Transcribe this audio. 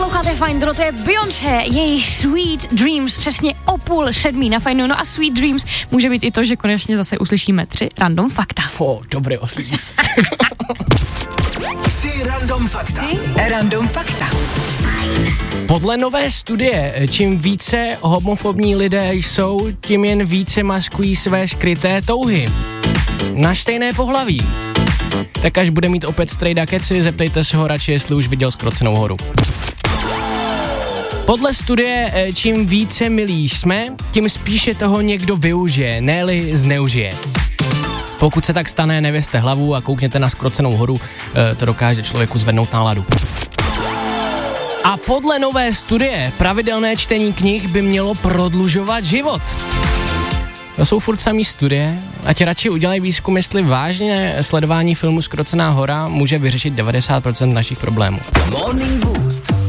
Posloucháte Fajn, to je Beyoncé, její Sweet Dreams, přesně o 6:30 na Fajnu. No a Sweet Dreams může být i to, že konečně zase uslyšíme 3 random fakta. Dobrý oslý můstek. 3 random fakta. Podle nové studie, čím více homofobní lidé jsou, tím jen více maskují své skryté touhy na stejné pohlaví. Tak až bude mít opět strejda keci, zeptejte se ho radši, jestli už viděl Zkrocenou horu. Podle studie, čím více milí jsme, tím spíše toho někdo využije, ne-li zneužije. Pokud se tak stane, nevězte hlavu a koukněte na Zkrocenou horu, to dokáže člověku zvednout náladu. A podle nové studie, pravidelné čtení knih by mělo prodlužovat život. To jsou furt samý studie, ať radši udělají výzkum, jestli vážně sledování filmu Zkrocená hora může vyřešit 90% našich problémů. Morning Boost